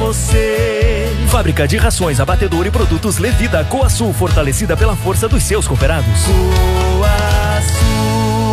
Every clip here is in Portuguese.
você. Fábrica de rações, abatedor e produtos Levida. Coasul, fortalecida pela força dos seus cooperados. Coasul.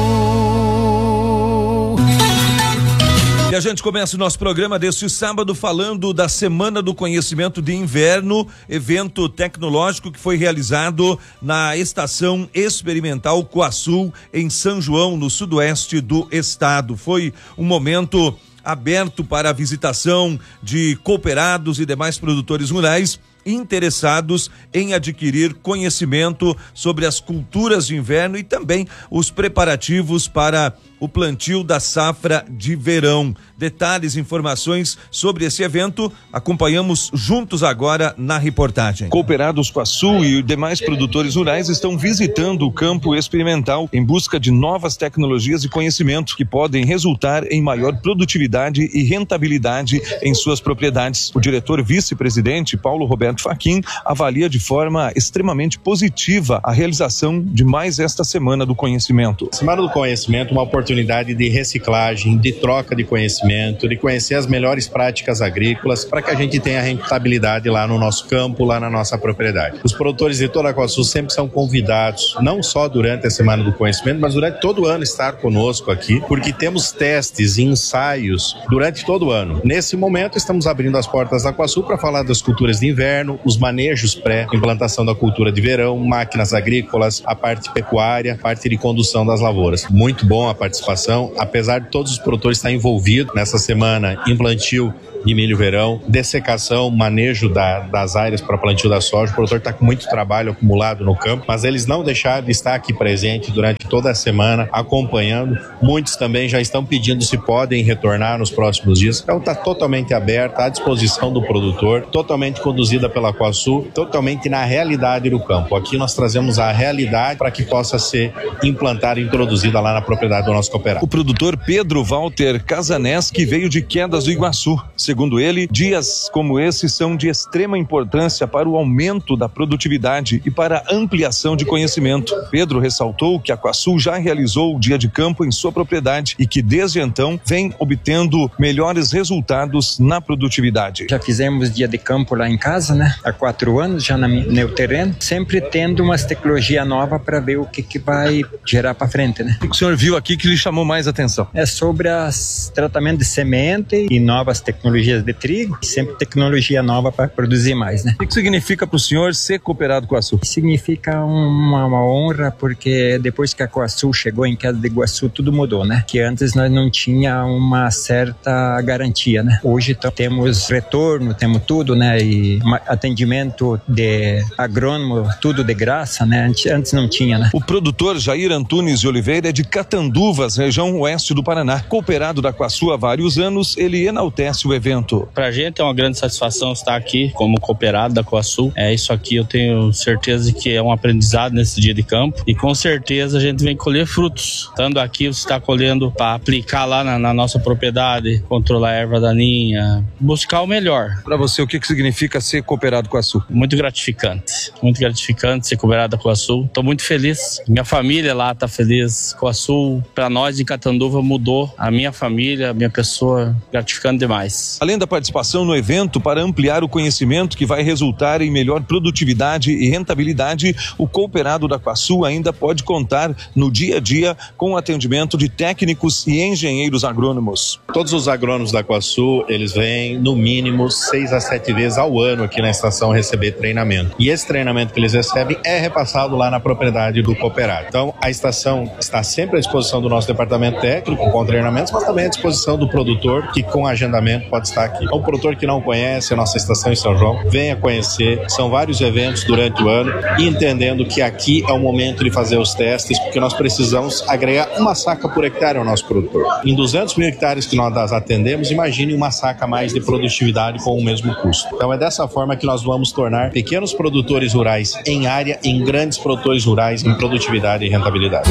E a gente começa o nosso programa deste sábado falando da Semana do Conhecimento de Inverno, evento tecnológico que foi realizado na Estação Experimental Coasul, em São João, no sudoeste do estado. Foi um momento aberto para a visitação de cooperados e demais produtores rurais interessados em adquirir conhecimento sobre as culturas de inverno e também os preparativos para o plantio da safra de verão. Detalhes, informações sobre esse evento, acompanhamos juntos agora na reportagem. Cooperados Coasul e demais produtores rurais estão visitando o campo experimental em busca de novas tecnologias e conhecimento que podem resultar em maior produtividade e rentabilidade em suas propriedades. O diretor vice-presidente Paulo Roberto Fachin avalia de forma extremamente positiva a realização de mais esta Semana do Conhecimento. Semana do Conhecimento é uma oportunidade de reciclagem, de troca de conhecimento, de conhecer as melhores práticas agrícolas para que a gente tenha rentabilidade lá no nosso campo, lá na nossa propriedade. Os produtores de toda a Coasul sempre são convidados, não só durante a Semana do Conhecimento, mas durante todo o ano estar conosco aqui, porque temos testes e ensaios durante todo o ano. Nesse momento estamos abrindo as portas da Coasul para falar das culturas de inverno, os manejos pré-implantação da cultura de verão, máquinas agrícolas, a parte pecuária, a parte de condução das lavouras. Muito bom a participação, apesar de todos os produtores estarem envolvidos nessa semana em plantio de milho verão, dessecação, manejo das áreas para plantio da soja. O produtor está com muito trabalho acumulado no campo, mas eles não deixaram de estar aqui presente durante toda a semana, acompanhando. Muitos também já estão pedindo se podem retornar nos próximos dias. Então está totalmente aberta, à disposição do produtor, totalmente conduzida pela Coasul, totalmente na realidade do campo. Aqui nós trazemos a realidade para que possa ser implantada e introduzida lá na propriedade do nosso cooperado. O produtor Pedro Walter Casanés, que veio de Quedas do Iguaçu. Segundo ele, dias como esse são de extrema importância para o aumento da produtividade e para a ampliação de conhecimento. Pedro ressaltou que a Coasul já realizou o dia de campo em sua propriedade e que desde então vem obtendo melhores resultados na produtividade. Já fizemos dia de campo lá em casa, né? Há 4 anos já no meu terreno, sempre tendo umas tecnologia nova para ver o que vai gerar para frente, né? O que o senhor viu aqui que lhe chamou mais atenção? É sobre os tratamento de semente e novas tecnologias de trigo, sempre tecnologia nova para produzir mais, né? O que significa para o senhor ser cooperado Coasul? Significa uma honra, porque depois que a Coasul chegou em Queda de Iguaçu, tudo mudou, né? Que antes nós não tinha uma certa garantia, né? Hoje temos retorno, temos tudo, né? E atendimento de agrônomo, tudo de graça, né? Antes não tinha, né? O produtor Jair Antunes de Oliveira é de Catanduvas, região oeste do Paraná. Cooperado da Coasul há vários anos, ele enaltece o evento. Pra gente é uma grande satisfação estar aqui como cooperado da Coasul. Isso aqui eu tenho certeza que é um aprendizado nesse dia de campo e com certeza a gente vem colher frutos. Estando aqui, você está colhendo para aplicar lá na nossa propriedade, controlar a erva daninha, buscar o melhor. Para você, o que significa ser cooperado Coasul? Muito gratificante ser cooperado da Coasul. Estou muito feliz, minha família lá está feliz. Coasul, para nós de Catanduva, mudou a minha família, a minha pessoa, gratificante demais. Além da participação no evento para ampliar o conhecimento que vai resultar em melhor produtividade e rentabilidade, o cooperado da Coasul ainda pode contar no dia a dia com o atendimento de técnicos e engenheiros agrônomos. Todos os agrônomos da Coasul, eles vêm no mínimo 6 a 7 vezes ao ano aqui na estação receber treinamento. E esse treinamento que eles recebem é repassado lá na propriedade do cooperado. Então, a estação está sempre à disposição do nosso departamento técnico com treinamentos, mas também à disposição do produtor que com agendamento pode estar aqui. Então, o produtor que não conhece a nossa estação em São João, venha conhecer. São vários eventos durante o ano e entendendo que aqui é o momento de fazer os testes, porque nós precisamos agregar uma saca por hectare ao nosso produtor. Em 200 mil hectares que nós atendemos, imagine uma saca a mais de produtividade com o mesmo custo. Então, é dessa forma que nós vamos tornar pequenos produtores rurais em área em grandes produtores rurais em produtividade e rentabilidade.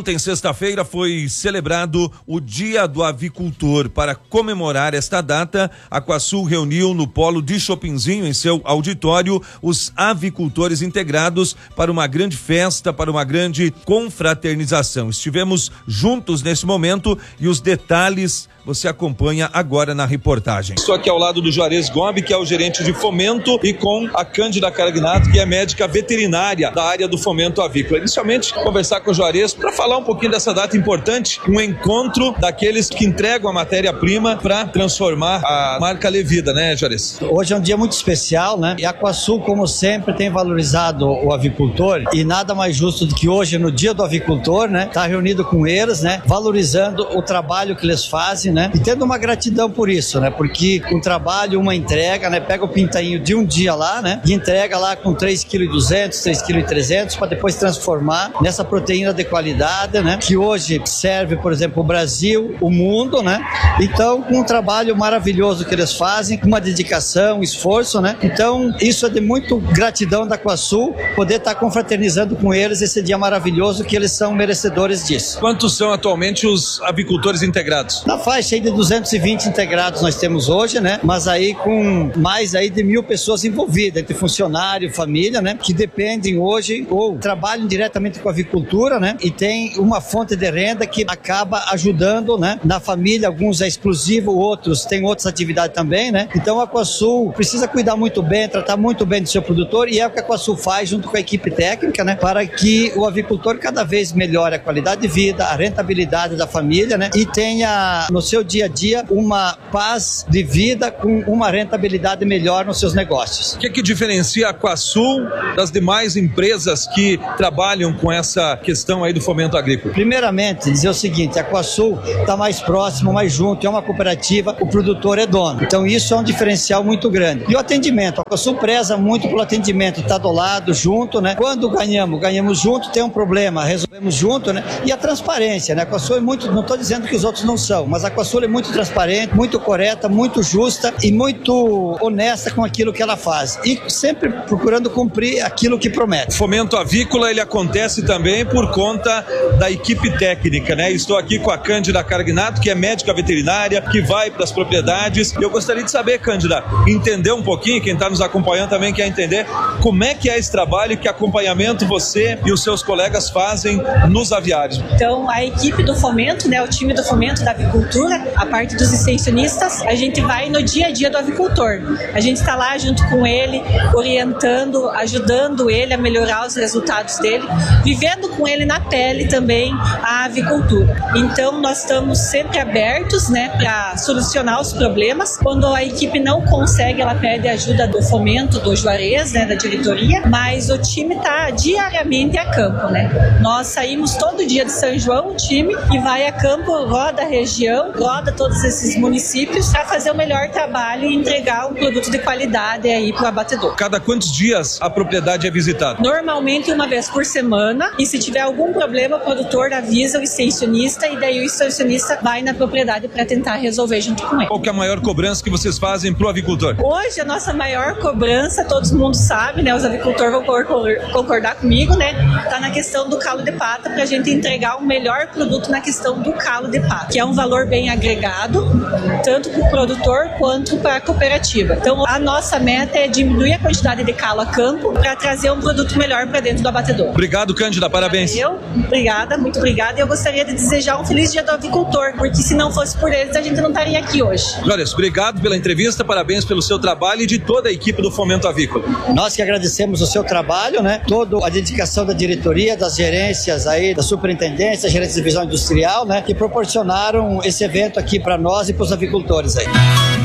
Ontem, sexta-feira, foi celebrado o Dia do Avicultor. Para comemorar esta data, a Aquasul reuniu no Polo de Chopinzinho, em seu auditório, os avicultores integrados para uma grande festa, para uma grande confraternização. Estivemos juntos nesse momento e os detalhes você acompanha agora na reportagem. Estou aqui ao lado do Juarez Gobi, que é o gerente de fomento, e com a Cândida Caragnato, que é médica veterinária da área do fomento avícola. Inicialmente, conversar com o Juarez para falar um pouquinho dessa data importante, um encontro daqueles que entregam a matéria-prima para transformar a marca Levida, né, Juarez? Hoje é um dia muito especial, né? E a Aquasul, como sempre, tem valorizado o avicultor, e nada mais justo do que hoje, no Dia do Avicultor, né? Tá reunido com eles, né? Valorizando o trabalho que eles fazem, né? E tendo uma gratidão por isso, né? Porque um trabalho, uma entrega, né? Pega o pintainho de um dia lá, né? E entrega lá com 3,2 kg, 3,3 kg, para depois transformar nessa proteína de qualidade, né? Que hoje serve, por exemplo, o Brasil, o mundo, né? Então, com um trabalho maravilhoso que eles fazem, com uma dedicação, esforço, né? Então, isso é de muito gratidão da Aquasul, poder estar confraternizando com eles esse dia maravilhoso, que eles são merecedores disso. Quantos são atualmente os avicultores integrados? Na faixa aí de 220 integrados nós temos hoje, né? Mas aí com mais aí de 1.000 pessoas envolvidas, entre funcionário, família, né? Que dependem hoje ou trabalham diretamente com a avicultura, né? E tem uma fonte de renda que acaba ajudando, né? Na família, alguns é exclusivo, outros têm outras atividades também, né? Então a Aquasul precisa cuidar muito bem, tratar muito bem do seu produtor, e é o que a Aquasul faz junto com a equipe técnica, né? Para que o avicultor cada vez melhore a qualidade de vida, a rentabilidade da família, né? E tenha no seu dia a dia uma paz de vida com uma rentabilidade melhor nos seus negócios. O que diferencia a Aquasul das demais empresas que trabalham com essa questão aí do fomento agrícola? Primeiramente, dizer o seguinte, a Aquasul está mais próximo, mais junto, é uma cooperativa, o produtor é dono. Então isso é um diferencial muito grande. E o atendimento, a Aquasul preza muito pelo atendimento, está do lado, junto, né? Quando ganhamos junto, tem um problema, resolvemos junto, né? E a transparência, né? A Aquasul é muito, não estou dizendo que os outros não são, mas a Aquasul é muito transparente, muito correta, muito justa e muito honesta com aquilo que ela faz. E sempre procurando cumprir aquilo que promete. O fomento avícola, ele acontece também por conta da equipe técnica, né? Estou aqui com a Cândida Caragnato, que é médica veterinária, que vai para as propriedades. Eu gostaria de saber, Cândida, entender um pouquinho, quem está nos acompanhando também quer entender, como é que é esse trabalho, que acompanhamento você e os seus colegas fazem nos aviários? Então, a equipe do fomento, né? O time do fomento da avicultura, a parte dos extensionistas, a gente vai no dia a dia do avicultor. A gente está lá junto com ele, orientando, ajudando ele a melhorar os resultados dele, vivendo com ele na pele também a avicultura. Então, nós estamos sempre abertos, né, para solucionar os problemas. Quando a equipe não consegue, ela pede ajuda do fomento, do Juarez, né, da diretoria, mas o time está diariamente a campo, né? Nós saímos todo dia de São João, o time, e vai a campo, roda a região, roda todos esses municípios para fazer o melhor trabalho e entregar um produto de qualidade aí para o abatedor. Cada quantos dias a propriedade é visitada? Normalmente uma vez por semana, e se tiver algum problema, o produtor avisa o extensionista e daí o extensionista vai na propriedade para tentar resolver junto com ele. Qual que é a maior cobrança que vocês fazem pro avicultor? Hoje a nossa maior cobrança, todo mundo sabe, né? Os avicultores vão concordar comigo, né? Tá na questão do calo de pata, pra gente entregar o melhor produto na questão do calo de pata, que é um valor bem agregado, tanto para o produtor quanto para a cooperativa. Então a nossa meta é diminuir a quantidade de calo a campo para trazer um produto melhor para dentro do abatedor. Obrigado, Cândida, parabéns. Obrigada, muito obrigada. E eu gostaria de desejar um feliz dia do avicultor, porque se não fosse por eles, a gente não estaria aqui hoje. Juarez, obrigado pela entrevista, parabéns pelo seu trabalho e de toda a equipe do Fomento Avícola. Nós que agradecemos o seu trabalho, né? Toda a dedicação da diretoria, das gerências aí, da superintendência, gerência de divisão industrial, né? Que proporcionaram esse evento aqui para nós e para os avicultores aí.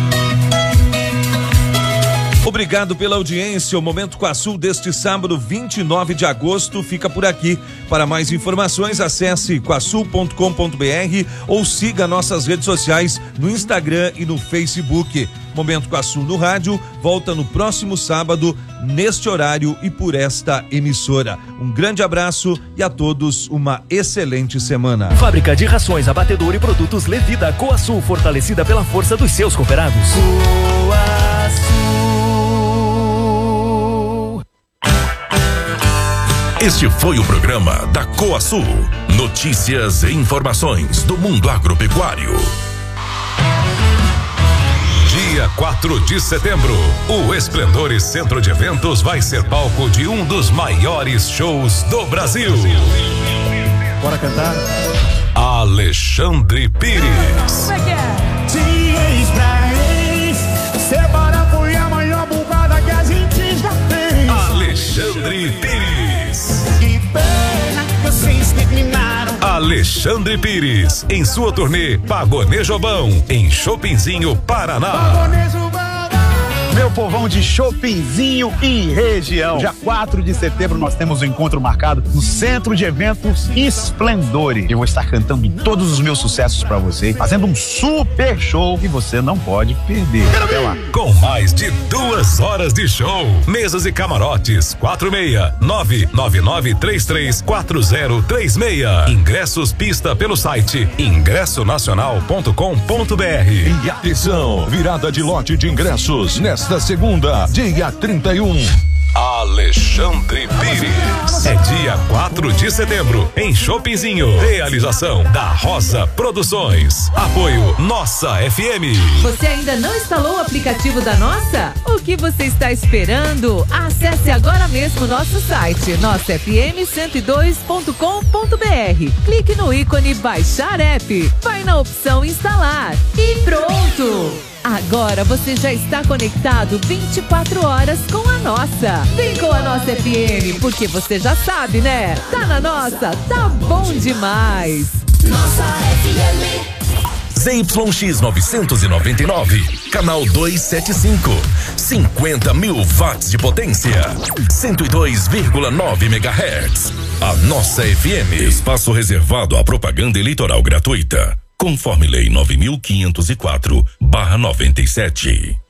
Obrigado pela audiência. O Momento Aquasul deste sábado, 29 de agosto, fica por aqui. Para mais informações, acesse aquasul.com.br ou siga nossas redes sociais no Instagram e no Facebook. Momento Aquasul no rádio volta no próximo sábado, neste horário e por esta emissora. Um grande abraço e a todos uma excelente semana. Fábrica de rações, abatedor e produtos Levida Coasul, fortalecida pela força dos seus cooperados. Este foi o programa da Coasul. Notícias e informações do mundo agropecuário. Dia 4 de setembro, o Esplendores Centro de Eventos vai ser palco de um dos maiores shows do Brasil. Bora cantar? Alexandre Pires. Como é que é? Diz pra eles, separa foi a maior bugada que a gente já fez. Alexandre Pires. Que pena que vocês terminaram. Alexandre Pires, em sua turnê Pagonejobão, em Chopinzinho, Paraná. Pagonejobão. Meu povão de Chopinzinho e região. Dia 4 de setembro nós temos um encontro marcado no Centro de Eventos Esplendores. Eu vou estar cantando todos os meus sucessos pra você, fazendo um super show que você não pode perder. Até lá. Com mais de 2 horas de show, mesas e camarotes, 46-999334036. Ingressos pista pelo site ingressonacional.com.br. E atenção, virada de lote de ingressos nesta segunda, dia 31. Alexandre Pires. É dia 4 de setembro, em Chopinzinho. Realização da Rosa Produções. Apoio Nossa FM. Você ainda não instalou o aplicativo da Nossa? O que você está esperando? Acesse agora mesmo nosso site, nossafm102.com.br. Clique no ícone Baixar App. Vai na opção Instalar. E pronto! Agora você já está conectado 24 horas com a Nossa. Vem com a Nossa FM, porque você já sabe, né? Tá na Nossa, tá bom demais. Nossa FM. ZYX 999, canal 275, 50 mil watts de potência, 102,9 MHz. A Nossa FM, espaço reservado à propaganda eleitoral gratuita, conforme Lei 9.504/97.